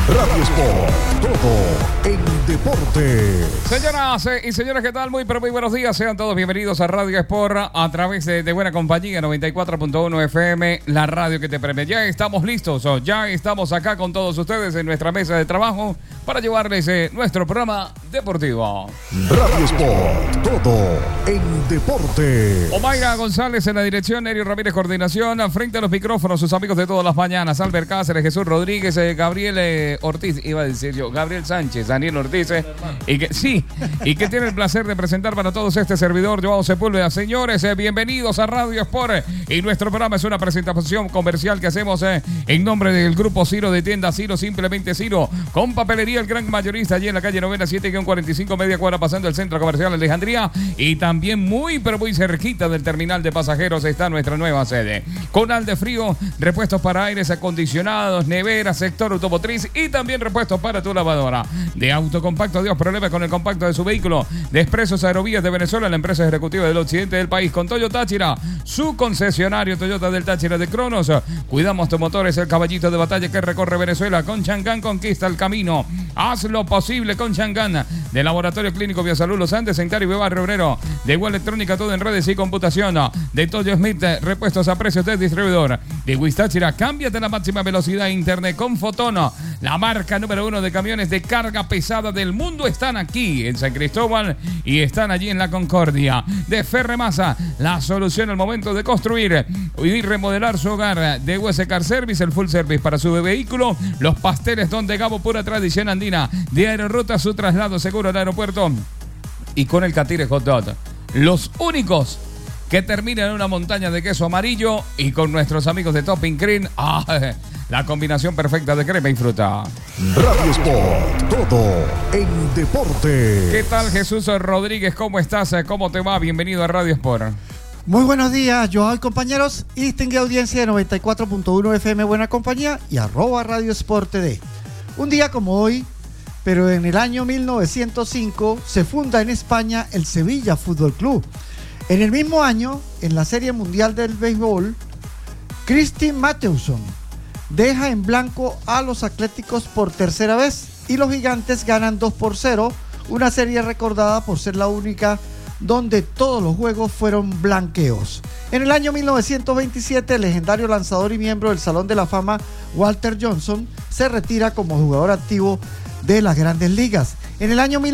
Radio Sport, todo en deporte. Señoras y señores, ¿qué tal? Muy buenos días. Sean todos bienvenidos a Radio Sport a través de Buena Compañía 94.1 FM, la radio que te premia. Ya estamos listos, ya estamos acá con todos ustedes en nuestra mesa de trabajo para llevarles nuestro programa deportivo. Radio Sport, todo en deporte. Omaira González en la dirección, Nerio Ramírez coordinación, frente a los micrófonos, sus amigos de todas las mañanas, Albert Cáceres, Jesús Rodríguez, Gabriel Ortiz, iba a decir yo, Gabriel Sánchez, Daniel Ortiz, y que tiene el placer de presentar para todos este servidor, Joao Sepúlveda. Señores, bienvenidos a Radio Sport, y nuestro programa es una presentación comercial que hacemos en nombre del Grupo Ciro de Tienda Ciro, simplemente Ciro, con papelería el gran mayorista, allí en la calle Novena 7-45, media cuadra pasando el Centro Comercial Alejandría, y también muy cerquita del terminal de pasajeros está nuestra nueva sede. Conal de Frío, repuestos para aires acondicionados, neveras, sector automotriz y también repuestos para tu lavadora. De Autocompacto, Dios, problema con el compacto de su vehículo. De Expresos Aerovías de Venezuela, la empresa ejecutiva del occidente del país. Con Toyo Táchira, su concesionario Toyota del Táchira de Cronos. Cuidamos tu motor, es el caballito de batalla que recorre Venezuela. Con Changán conquista el camino. Haz lo posible con Changán. De Laboratorio Clínico Biosalud Los Andes, en Caribe Barrio Obrero. De Igual Electrónica, todo en redes y computación. De Toyo Smith, repuestos a precios de distribuidor. De Huiztáchira, cámbiate la máxima velocidad internet con Fotono. La marca número 1 de camiones de carga pesada del mundo están aquí en San Cristóbal y están allí en La Concordia. De Ferremasa, la solución al momento de construir y remodelar su hogar. De US Car Service, el full service para su vehículo. Los pasteles Don de Gabo, pura tradición andina. De Aerorruta, su traslado seguro al aeropuerto. Y con el Catire Hot Dog, los únicos que terminan en una montaña de queso amarillo, y con nuestros amigos de Topping Cream, la combinación perfecta de crema y fruta. Radio Sport, todo en deporte. ¿Qué tal, Jesús Rodríguez? ¿Cómo estás? ¿Cómo te va? Bienvenido a Radio Sport. Muy buenos días, Joao y compañeros, y distinguida audiencia de 94.1 FM Buena Compañía y @Radio Sport TV. Un día como hoy, pero en el año 1905, se funda en España el Sevilla Fútbol Club. En el mismo año, en la Serie Mundial del Béisbol, Christine Mathewson deja en blanco a los Atléticos por tercera vez y los Gigantes ganan 2-0, una serie recordada por ser la única donde todos los juegos fueron blanqueos. En el año 1927, el legendario lanzador y miembro del Salón de la Fama Walter Johnson se retira como jugador activo de las Grandes Ligas. En el año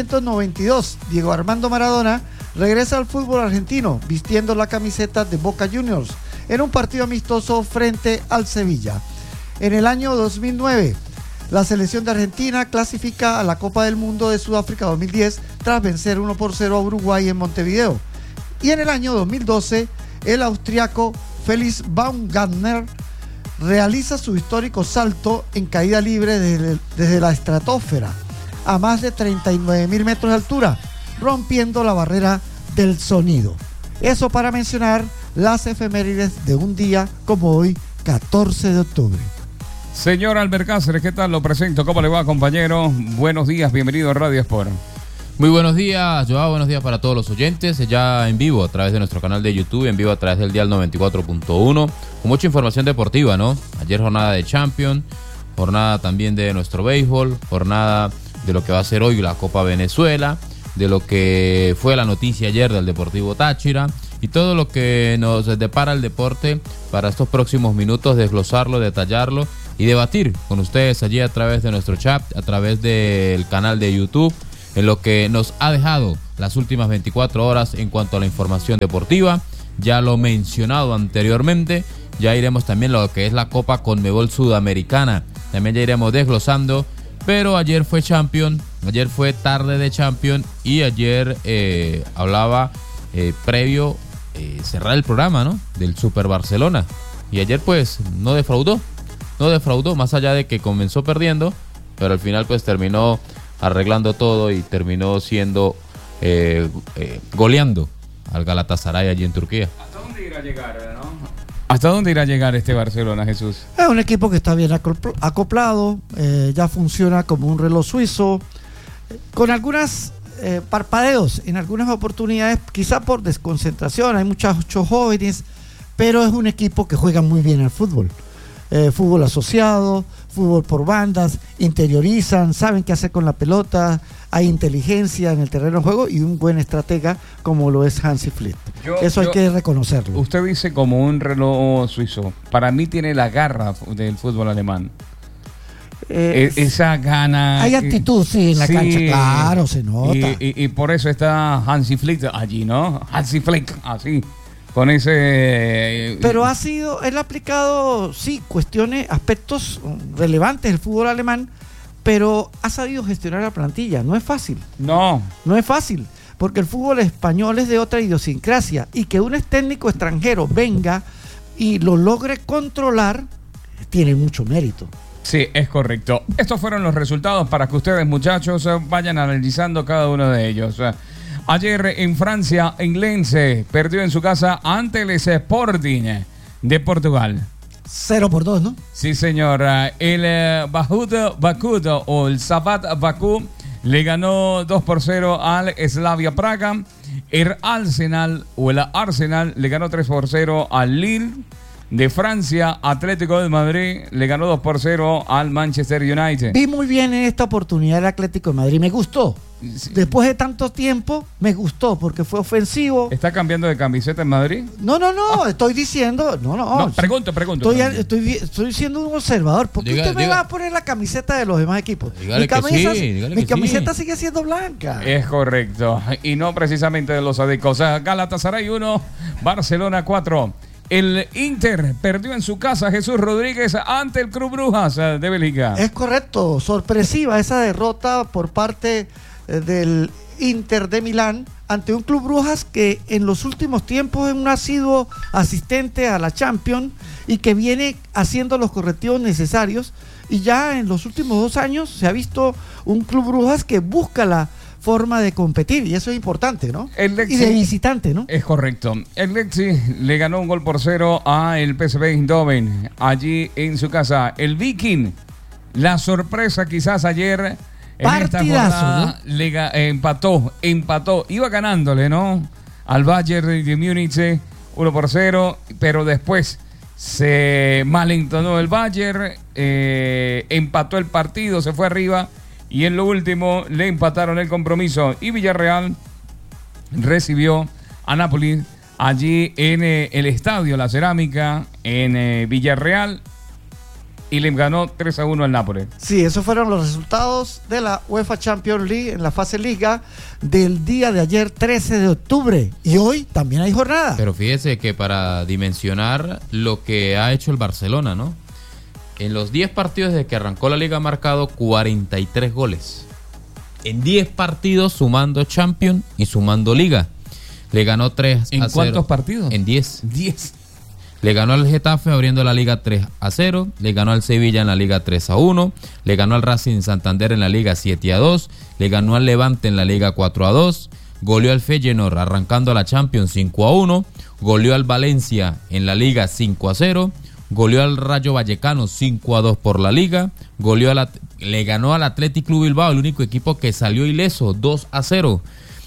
1992, Diego Armando Maradona regresa al fútbol argentino vistiendo la camiseta de Boca Juniors en un partido amistoso frente al Sevilla. En el año 2009, la selección de Argentina clasifica a la Copa del Mundo de Sudáfrica 2010 tras vencer 1-0 a Uruguay en Montevideo. Y en el año 2012, el austriaco Felix Baumgartner realiza su histórico salto en caída libre desde la estratosfera a más de 39.000 metros de altura, rompiendo la barrera del sonido. Eso para mencionar las efemérides de un día como hoy, 14 de octubre. Señor Albert Cáceres, ¿qué tal? Lo presento. ¿Cómo le va, compañero? Buenos días, bienvenido a Radio Sport. Muy buenos días, Joao, buenos días para todos los oyentes, ya en vivo a través de nuestro canal de YouTube, en vivo a través del dial 94.1, con mucha información deportiva, ¿no? Ayer jornada de Champions, jornada también de nuestro béisbol, jornada de lo que va a ser hoy la Copa Venezuela, de lo que fue la noticia ayer del Deportivo Táchira y todo lo que nos depara el deporte para estos próximos minutos, desglosarlo, detallarlo y debatir con ustedes allí a través de nuestro chat, a través del canal de YouTube, en lo que nos ha dejado las últimas 24 horas en cuanto a la información deportiva. Ya lo mencionado anteriormente, ya iremos también a lo que es la Copa Conmebol Sudamericana, también ya iremos desglosando, pero ayer fue Champions, ayer fue tarde de Champions y ayer hablaba previo cerrar el programa, ¿no?, del Super Barcelona, y ayer pues no defraudó, más allá de que comenzó perdiendo, pero al final pues terminó arreglando todo y terminó siendo goleando al Galatasaray allí en Turquía. ¿Hasta dónde irá a llegar, no? ¿Hasta dónde irá a llegar este Barcelona, Jesús? Es un equipo que está bien acoplado, ya funciona como un reloj suizo, con algunas parpadeos en algunas oportunidades, quizá por desconcentración. Hay muchachos jóvenes, pero es un equipo que juega muy bien al fútbol. Fútbol asociado, fútbol por bandas, interiorizan, saben qué hacer con la pelota, hay inteligencia en el terreno de juego y un buen estratega como lo es Hansi Flick. Eso hay que reconocerlo. Usted dice como un reloj suizo. Para mí tiene la garra del fútbol alemán. Esa gana. Hay actitud, sí, en la cancha, claro, se nota. Y por eso está Hansi Flick allí, ¿no? Hansi Flick, así. Con ese. Pero él ha aplicado, sí, aspectos relevantes del fútbol alemán, pero ha sabido gestionar la plantilla. No es fácil. No es fácil, porque el fútbol español es de otra idiosincrasia y que un técnico extranjero venga y lo logre controlar tiene mucho mérito. Sí, es correcto. Estos fueron los resultados para que ustedes, muchachos, vayan analizando cada uno de ellos. Ayer en Francia, en Lens perdió en su casa ante el Sporting de Portugal. 0-2, ¿no? Sí, señor. El Bakut o el Sabat Bakú le ganó 2-0 al Slavia Praga. El Arsenal le ganó 3-0 al Lille. De Francia, Atlético de Madrid le ganó 2-0 al Manchester United. Vi muy bien en esta oportunidad el Atlético de Madrid, me gustó. Sí. Después de tanto tiempo, me gustó porque fue ofensivo. ¿Está cambiando de camiseta en Madrid? No, estoy diciendo, no. Pregunto. Estoy siendo un observador. ¿Por qué usted me va a poner la camiseta de los demás equipos? Mi camiseta sigue siendo blanca. Es correcto. Y no precisamente de los adicos. Galatasaray 1, Barcelona 4. El Inter perdió en su casa, Jesús Rodríguez, ante el Club Brujas de Bélgica. Es correcto, sorpresiva esa derrota por parte del Inter de Milán ante un Club Brujas que en los últimos tiempos es un asiduo asistente a la Champions y que viene haciendo los correctivos necesarios, y ya en los últimos 2 años se ha visto un Club Brujas que busca la forma de competir, y eso es importante, ¿no? El Leipzig, y de visitante, ¿no? Es correcto. El Leipzig le ganó 1-0 a el PSV Eindhoven allí en su casa. El Viking, la sorpresa quizás ayer en esta jornada, ¿no? Empató, iba ganándole, ¿no? Al Bayern de Múnich 1-0, pero después se malentonó el Bayern, empató el partido, se fue arriba. Y en lo último le empataron el compromiso. Y Villarreal recibió a Napoli allí en el estadio La Cerámica, en Villarreal. Y le ganó 3-1 al Napoli. Sí, esos fueron los resultados de la UEFA Champions League en la fase Liga del día de ayer, 13 de octubre. Y hoy también hay jornada. Pero fíjese que para dimensionar lo que ha hecho el Barcelona, ¿no? En los 10 partidos desde que arrancó la liga ha marcado 43 goles. En 10 partidos sumando Champions y sumando Liga. Le ganó 3-0. ¿En cuántos partidos? En 10. 10. Le ganó al Getafe abriendo la Liga 3-0. Le ganó al Sevilla en la Liga 3-1. Le ganó al Racing Santander en la Liga 7-2. Le ganó al Levante en la Liga 4-2. Goleó al Feyenoord arrancando la Champions 5-1. Goleó al Valencia en la Liga 5-0. Goleó al Rayo Vallecano 5-2 por la Liga. Le ganó al Athletic Club Bilbao, el único equipo que salió ileso, 2-0.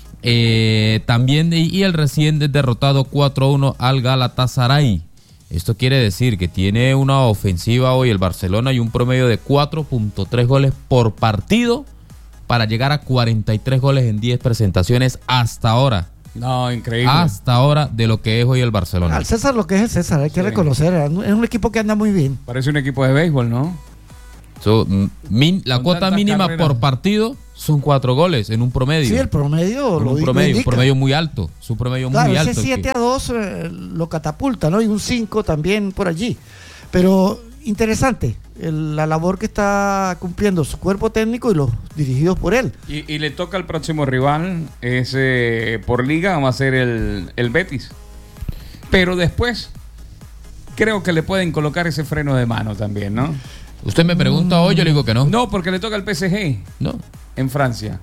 También y el recién derrotado 4-1 al Galatasaray. Esto quiere decir que tiene una ofensiva hoy el Barcelona y un promedio de 4.3 goles por partido para llegar a 43 goles en 10 presentaciones hasta ahora. No, increíble. Hasta ahora de lo que es hoy el Barcelona. Al César lo que es el César, hay que reconocer. Es un equipo que anda muy bien. Parece un equipo de béisbol, ¿no? La cuota mínima por partido son 4 goles en un promedio. Sí, el promedio un promedio muy alto. Es un promedio muy alto. Ese 7-2 lo catapulta, ¿no? Y un 5 también por allí. Pero interesante la labor que está cumpliendo su cuerpo técnico y los dirigidos por él. Y le toca al próximo rival, por liga, va a ser el Betis. Pero después creo que le pueden colocar ese freno de mano también, ¿no? Usted me pregunta hoy, yo le digo que no. No, porque le toca al PSG. No. En Francia.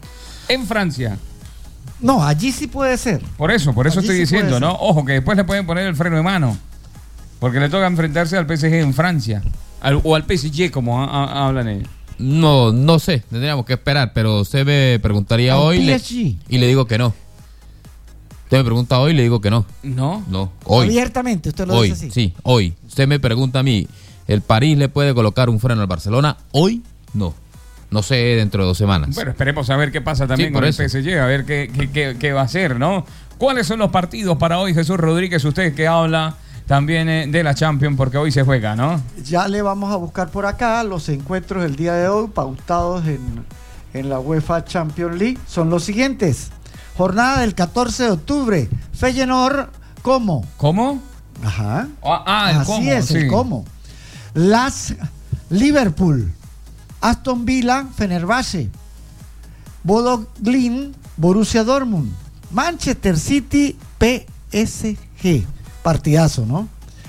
No, allí sí puede ser. Por eso Allí estoy sí diciendo, ¿no? Ojo, que después le pueden poner el freno de mano. Porque le toca enfrentarse al PSG en Francia. O al PSG, como hablan ellos. No sé, tendríamos que esperar, pero usted me preguntaría hoy y le digo que no. Usted me pregunta hoy y le digo que no. ¿No? Hoy. Abiertamente, usted lo hoy, dice así. Sí, hoy. Usted me pregunta a mí, ¿El París le puede colocar un freno al Barcelona? Hoy no. No sé, dentro de 2 semanas. Bueno, esperemos a ver qué pasa también con el PSG, a ver qué va a hacer, ¿no? ¿Cuáles son los partidos para hoy, Jesús Rodríguez? Usted que habla también de la Champions, porque hoy se juega, ¿no? Ya le vamos a buscar por acá los encuentros del día de hoy, pautados en la UEFA Champions League. Son los siguientes. Jornada del 14 de octubre. Feyenoord, ¿cómo? ¿Cómo? Ajá. El Así cómo, es, sí. el cómo. Las Liverpool, Aston Villa, Fenerbahce, Bodo Glimt, Borussia Dortmund, Manchester City, PSG. Partidazo, ¿no?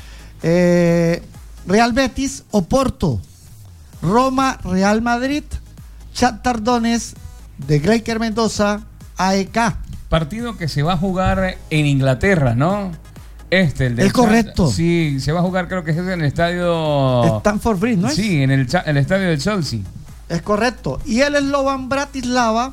Real Betis, Oporto, Roma, Real Madrid, Shakhtar Donetsk, de Gleiker Mendoza, AEK. Partido que se va a jugar en Inglaterra, ¿no? El del Es correcto. Sí, se va a jugar, creo que es en el estadio Stamford Bridge, ¿no es? Sí, en el estadio del Chelsea. Es correcto. Y el Slovan Bratislava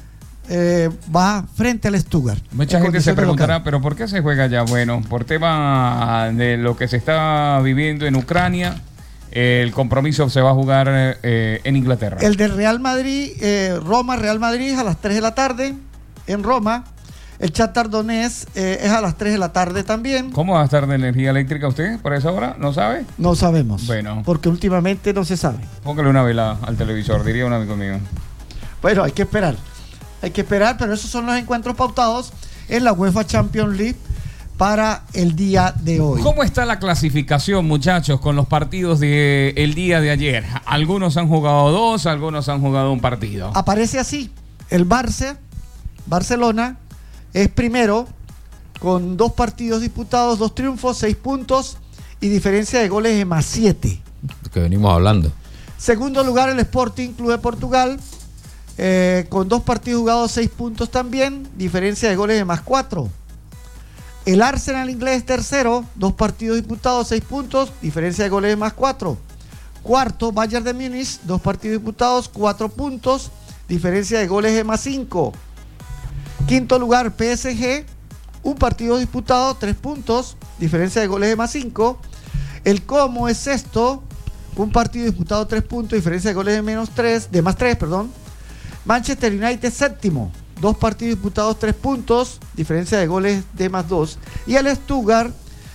va frente al Stuttgart. Mucha gente se preguntará, ¿pero por qué se juega allá? Bueno, por tema de lo que se está viviendo en Ucrania, el compromiso se va a jugar en Inglaterra. El de Real Madrid, Roma, Real Madrid a las 3 de la tarde en Roma. El Shakhtar Donetsk es a las 3 de la tarde también. ¿Cómo va a estar de energía eléctrica usted por esa hora? ¿No sabe? No sabemos. Bueno. Porque últimamente no se sabe. Póngale una vela al televisor, diría un amigo mío. Bueno, hay que esperar. Hay que esperar, pero esos son los encuentros pautados en la UEFA Champions League para el día de hoy. ¿Cómo está la clasificación, muchachos, con los partidos del día de ayer? Algunos han jugado 2, algunos han jugado un partido. Aparece así. El Barcelona es primero con 2 partidos disputados, 2 triunfos, 6 puntos y diferencia de goles de +7. Que venimos hablando. Segundo lugar, el Sporting Club de Portugal, con 2 partidos jugados, 6 puntos también, diferencia de goles de +4. El Arsenal inglés tercero, 2 partidos disputados, 6 puntos, diferencia de goles de +4. Cuarto, Bayern de Múnich, 2 partidos disputados, 4 puntos, diferencia de goles de +5. Quinto lugar, PSG, 1 partido disputado, 3 puntos, diferencia de goles de +5. El Como es sexto, 1 partido disputado, 3 puntos, diferencia de goles de +3. Manchester United séptimo, 2 partidos disputados, 3 puntos, diferencia de goles de +2. Y el Stuttgart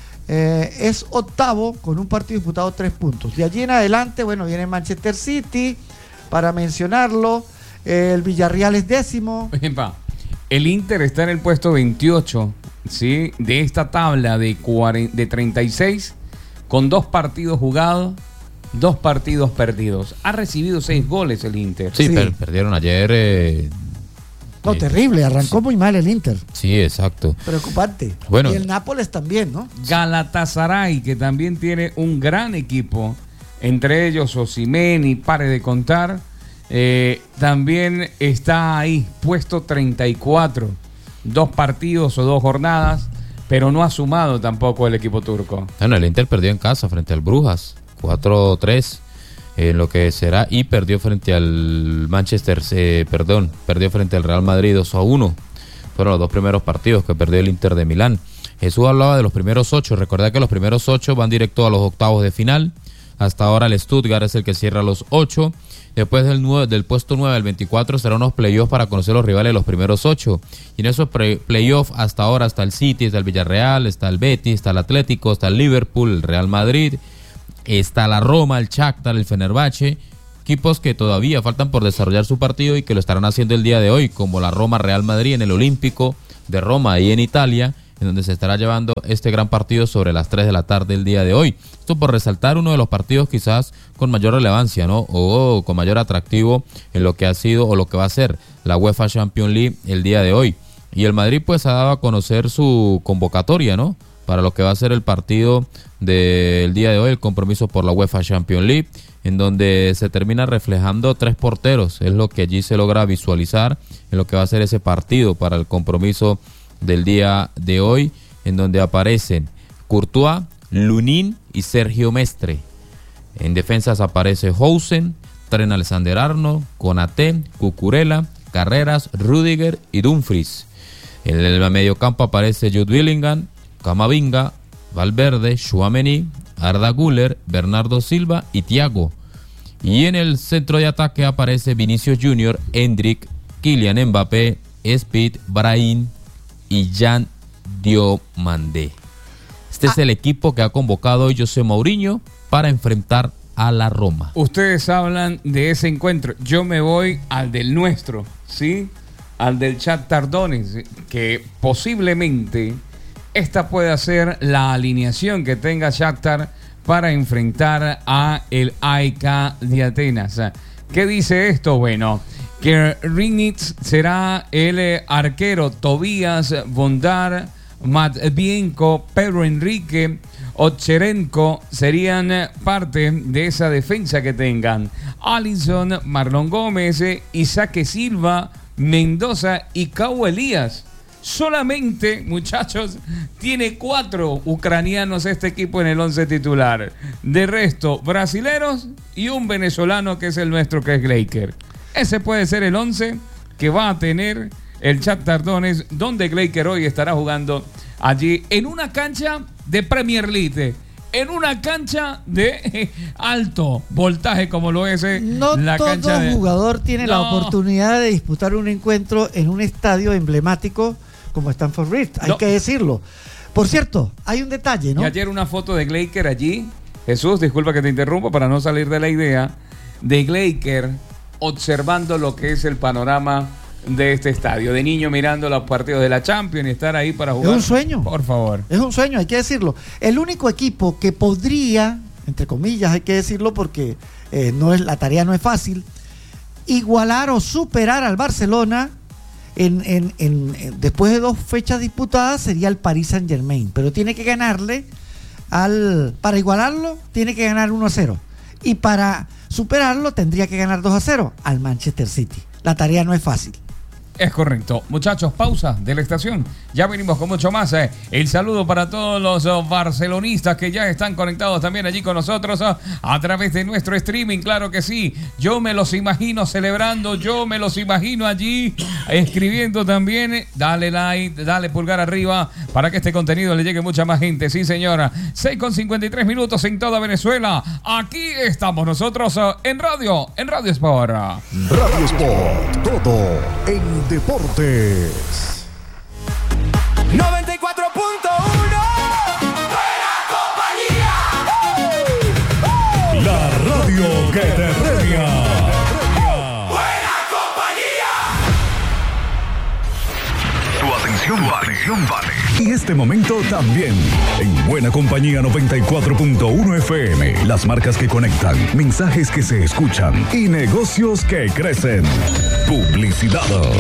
es octavo con 1 partido disputado, 3 puntos. De allí en adelante, bueno, viene Manchester City, para mencionarlo. El Villarreal es décimo. El Inter está en el puesto 28, ¿sí? De esta tabla de 36, con 2 partidos jugados, 2 partidos perdidos. Ha recibido 6 goles el Inter. Sí. Perdieron ayer. No, terrible, arrancó muy mal el Inter. Sí, exacto. Preocupante. Bueno. Y el Nápoles también, ¿no? Galatasaray, que también tiene un gran equipo, entre ellos Osimhen, pare de contar. También está ahí, puesto 34, 2 partidos o 2 jornadas, pero no ha sumado tampoco el equipo turco. Bueno, el Inter perdió en casa frente al Brujas, 4-3, en lo que será, y perdió frente al perdió frente al Real Madrid 2-1. Fueron los 2 primeros partidos que perdió el Inter de Milán. Jesús hablaba de los primeros 8, recordad que los primeros 8 van directo a los octavos de final. Hasta ahora el Stuttgart es el que cierra los 8. Después del puesto 9 al 24 serán unos playoffs para conocer los rivales de los primeros 8. Y en esos playoffs hasta ahora está el City, está el Villarreal, está el Betis, está el Atlético, está el Liverpool, el Real Madrid, está la Roma, el Shakhtar, el Fenerbahce. Equipos que todavía faltan por desarrollar su partido y que lo estarán haciendo el día de hoy, como la Roma Real Madrid en el Olímpico de Roma, ahí en Italia, en donde se estará llevando este gran partido sobre las 3 de la tarde el día de hoy. Esto por resaltar uno de los partidos quizás con mayor relevancia, ¿no? O con mayor atractivo en lo que ha sido o lo que va a ser la UEFA Champions League el día de hoy. Y el Madrid pues ha dado a conocer su convocatoria, ¿no? Para lo que va a ser el partido del día de hoy, el compromiso por la UEFA Champions League, en donde se termina reflejando 3 porteros. Es lo que allí se logra visualizar en lo que va a ser ese partido para el compromiso del día de hoy, en donde aparecen Courtois, Lunin y Sergio Mestre. En defensas aparece Housen, Trent Alexander-Arnold, Konaté, Cucurella, Carreras, Rüdiger y Dumfries. En el mediocampo aparece Jude Bellingham, Camavinga, Valverde, Tchouaméni, Arda Güler, Bernardo Silva y Thiago. Y en el centro de ataque aparece Vinicius Junior, Endrick, Kylian Mbappé, Speed, Brahim y Jan Diomandé. Este es el equipo que ha convocado hoy José Mourinho para enfrentar a la Roma. Ustedes hablan de ese encuentro. Yo me voy al del nuestro, ¿sí? Al del Shakhtar Donetsk, que posiblemente esta pueda ser la alineación que tenga Shakhtar para enfrentar a el AEK de Atenas. ¿Qué dice esto? Bueno, que Rinitz será el arquero, Tobias, Bondar, Matvienko, Pedro Enrique, Ocherenko serían parte de esa defensa que tengan. Alisson, Marlon Gómez, Isaac Silva, Mendoza y Cau Elías. Solamente, muchachos, tiene 4 ucranianos este equipo en el 11 titular. De resto, brasileros y un venezolano que es el nuestro, que es Gleiker. Ese puede ser el 11 que va a tener el Shakhtar Donetsk, donde Gleiker hoy estará jugando allí en una cancha de Premier League, en una cancha de alto voltaje como lo es no la todo cancha de... jugador tiene la oportunidad de disputar un encuentro en un estadio emblemático como Stamford Bridge, hay que decirlo. Por cierto, hay un detalle, ¿no? Y ayer una foto de Gleiker allí, Jesús, disculpa que te interrumpa para no salir de la idea, de Gleiker observando lo que es el panorama de este estadio, de niño mirando los partidos de la Champions y estar ahí para jugar. Es un sueño. Por favor. Es un sueño, hay que decirlo. El único equipo que podría, entre comillas, hay que decirlo porque la tarea no es fácil, igualar o superar al Barcelona después de 2 fechas disputadas sería el Paris Saint-Germain, pero tiene que ganarle para igualarlo tiene que ganar 1-0 y para superarlo tendría que ganar 2-0 al Manchester City. La tarea no es fácil. Es correcto. Muchachos, pausa de la estación. Ya venimos con mucho más. El saludo para todos los barcelonistas que ya están conectados también allí con nosotros a través de nuestro streaming. Claro que sí. Yo me los imagino celebrando. Yo me los imagino allí escribiendo también. Dale like, dale pulgar arriba para que este contenido le llegue mucha más gente. Sí, señora. 6:53 minutos en toda Venezuela. Aquí estamos nosotros en Radio Sport. Radio Sport, todo en deportes. 94.1 Buena compañía. La radio que te premia. Buena compañía. Tu atención vale. Y este momento también. En Buena Compañía 94.1 FM. Las marcas que conectan, mensajes que se escuchan y negocios que crecen. Publicidad.